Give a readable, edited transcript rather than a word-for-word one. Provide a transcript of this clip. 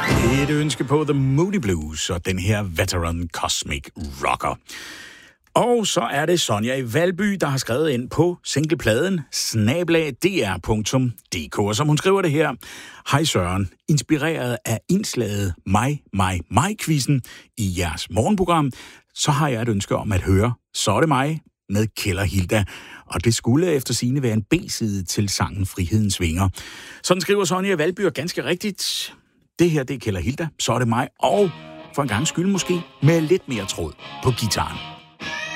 Et ønske på The Moody Blues og den her Veteran Cosmic Rocker. Og så er det Sonja i Valby, der har skrevet ind på singlepladen @dr.dk, og som hun skriver det her. Hej Søren, inspireret af indslaget mig-quizzen i jeres morgenprogram, så har jeg et ønske om at høre Så er det mig med Keller Hilda. Og det skulle efter sigende være en B-side til sangen Frihedens Vinger. Sådan skriver Sonja i Valby, og ganske rigtigt. Det her, det er Keller Hilda, Så er det mig, og for en gang skyld måske med lidt mere tråd på gitaren.